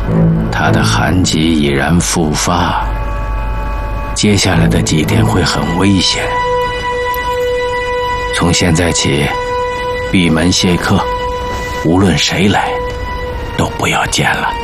他的寒疾已然复发，接下来的几天会很危险。从现在起，闭门谢客，无论谁来，都不要见了。